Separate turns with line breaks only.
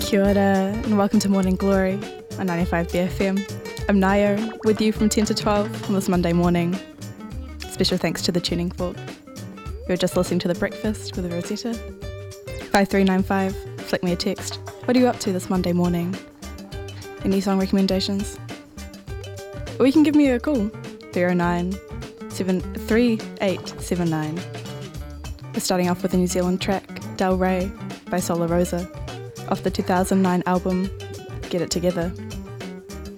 Kia ora, and welcome to Morning Glory on 95 BFM. I'm Nayo, with you from 10 to 12 on this Monday morning. Special thanks to the Tuning Fork. You were just listening to The Breakfast with Rosetta. 5395, flick me a text. What are you up to this Monday morning? Any song recommendations? Or you can give me a call, 309-3879. We're starting off with a New Zealand track, Del Rey by Solar Rosa, off the 2009 album Get It Together.